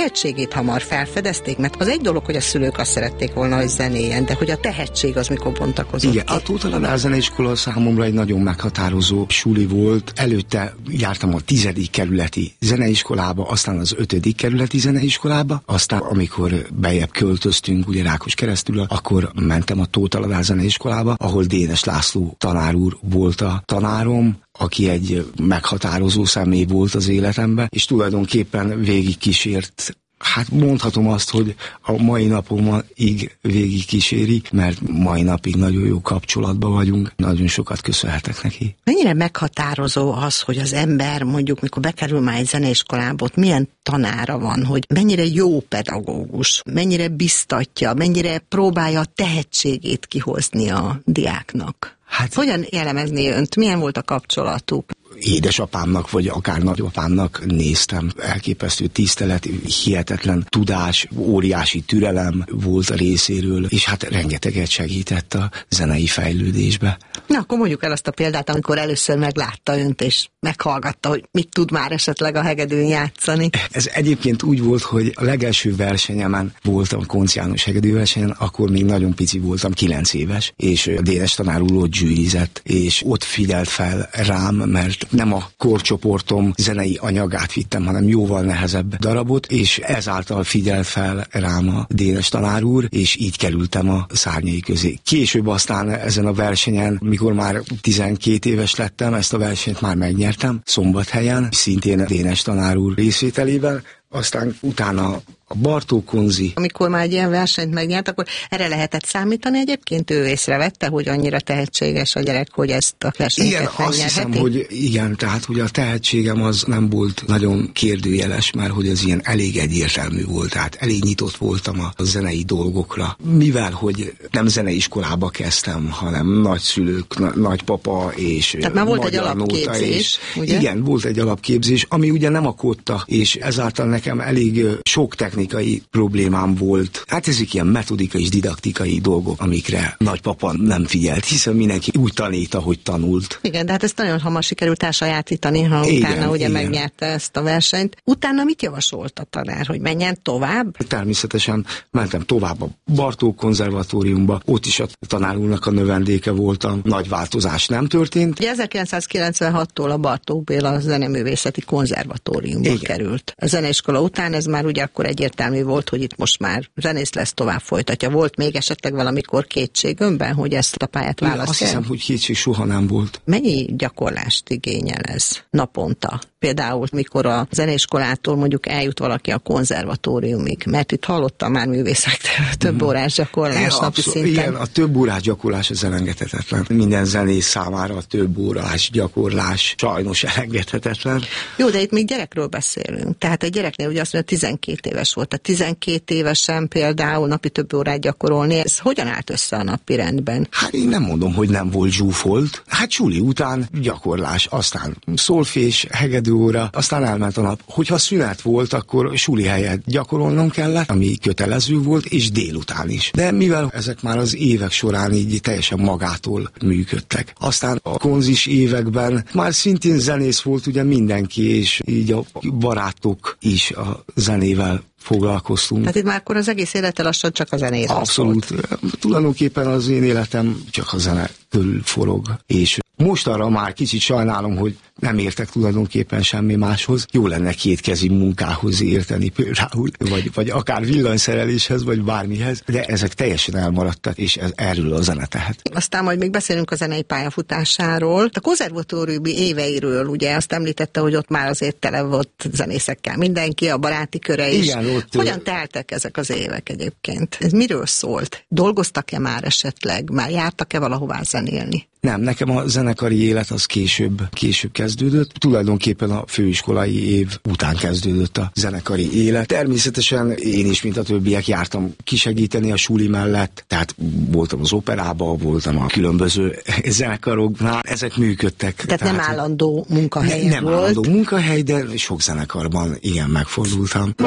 tehetségét hamar felfedezték? Mert az egy dolog, hogy a szülők azt szerették volna, hogy zenéljen, de hogy a tehetség az mikor bontakozott Igen, ki? a Tóth Ladár Zeneiskola számomra egy nagyon meghatározó suli volt. Előtte jártam a 10. kerületi zeneiskolába, aztán az 5. kerületi zeneiskolába, aztán amikor bejebb költöztünk, ugye Rákoskeresztül, akkor mentem a Tóth Ladár Zeneiskolába, ahol Dénes László tanár úr volt a tanárom, aki egy meghatározó személy volt az életemben, és tulajdonképpen végig kísért. Hát mondhatom azt, hogy a mai napomig végig kíséri, mert mai napig nagyon jó kapcsolatban vagyunk, nagyon sokat köszönhetek neki. Mennyire meghatározó az, hogy az ember mondjuk, mikor bekerül már egy zeneiskolába, ott milyen tanára van, hogy mennyire jó pedagógus, mennyire biztatja, mennyire próbálja a tehetségét kihozni a diáknak? Hát, hogyan jellemezni önt? Milyen volt a kapcsolatuk? Édesapámnak, vagy akár nagyapámnak néztem. Elképesztő tisztelet, hihetetlen tudás, óriási türelem volt a részéről, és hát rengeteget segített a zenei fejlődésbe. Na, akkor mondjuk el azt a példát, amikor először meglátta önt, és meghallgatta, hogy mit tud már esetleg a hegedűn játszani. Ez egyébként úgy volt, hogy a legelső versenyemen voltam, a Koncz János hegedűversenyen, akkor még nagyon pici voltam, 9 éves, és a Dénes tanár úr ott zsűrizett, és ott figyelt fel rám, mert nem a korcsoportom zenei anyagát vittem, hanem jóval nehezebb darabot, és ezáltal figyelt fel rám a Dénes tanár úr, és így kerültem a szárnyai közé. Később aztán ezen a versenyen, mikor már 12 éves lettem, ezt a versenyt már megnyertem, Szombathelyen, szintén a Dénes tanár úr részvételével, aztán utána a Bartók Konzi. Amikor már egy ilyen versenyt megnyert, akkor erre lehetett számítani egyébként? Ő észrevette, hogy annyira tehetséges a gyerek, hogy ezt a versenyt megnyerheti? Igen, azt hiszem, hogy igen, tehát hogy a tehetségem az nem volt nagyon kérdőjeles, mert hogy ez ilyen elég egyértelmű volt, tehát elég nyitott voltam a zenei dolgokra. Mivel, hogy nem zeneiskolába kezdtem, hanem nagyszülők, nagypapa és tehát már volt egy alapképzés, ugye? Igen, volt egy alapképzés, ami ugye nem a kotta, és ezáltal nekem elég sok technikai problémám volt. Hát ezek ilyen metodikai és didaktikai dolgok, amikre nagypapa nem figyelt, hiszen mindenki úgy tanít, ahogy tanult. Igen, de hát ezt nagyon hamar sikerült elsajátítani, ha utána ugye megnyerte ezt a versenyt. Utána mit javasolt a tanár, hogy menjen tovább? Természetesen mentem tovább a Bartók konzervatóriumba, ott is a tanár úrnak a növendéke voltam, nagy változás nem történt. Ugye 1996-tól a Bartók Béla Zeneművészeti Konzervatóriumba került. A zeneiskola után ez már ugye akkor egyértelmű volt, hogy itt most már zenész lesz, tovább folytatja. Volt még esetleg valamikor kétség önben, hogy ezt a pályát választja? Azt hiszem, hogy kétség soha nem volt. Mennyi gyakorlást igényel ez naponta? Például, mikor a zeneiskolától mondjuk eljut valaki a konzervatóriumig, mert itt hallottam már művészektől több órás gyakorlás napi szinten. Igen, a több órás gyakorlás az elengedhetetlen. Minden zenész számára a több órás gyakorlás sajnos elengedhetetlen. Jó, de itt még gyerekről beszélünk. Tehát egy gyereknél ugye azt mondja, 12 éves volt. A 12 évesen például napi több órát gyakorolni, ez hogyan állt össze a napi rendben? Hát én nem mondom, hogy nem volt zsúfolt. Hát suli után gyakorlás, aztán szolfés, hegedűóra, aztán elment a nap. Hogyha szünet volt, akkor suli helyett gyakorolnom kellett, ami kötelező volt, és délután is. De mivel ezek már az évek során így teljesen magától működtek. Aztán a konzis években már szintén zenész volt ugye mindenki, és így a barátok is a zenével foglalkoztunk. Tehát itt már akkor az egész élete lassan csak a zenéről Abszolút. Szólt. Tulajdonképpen az én életem csak a zene körül forog. És mostanra már kicsit sajnálom, hogy nem értek tulajdonképpen semmi máshoz. Jó lenne kétkezi munkához érteni például, vagy akár villanyszereléshez, vagy bármihez, de ezek teljesen elmaradtak, és erről a zene tehet. Aztán majd még beszélünk a zenei pályafutásáról. A konzervatóriumi éveiről, ugye azt említette, hogy ott már azért tele volt zenészekkel mindenki, a baráti köre is. Igen, ott... Hogyan teltek ezek az évek egyébként? Ez miről szólt? Dolgoztak-e már esetleg? Már jártak-e valahová zenélni? Nem, nekem a zenekari élet az később kezdődött. Tulajdonképpen a főiskolai év után kezdődött a zenekari élet. Természetesen én is, mint a többiek, jártam kisegíteni a suli mellett, tehát voltam az operában, voltam a különböző zenekaroknál, ezek működtek. Tehát nem állandó munkahely volt? Nem állandó munkahely, de sok zenekarban igen megfordultam.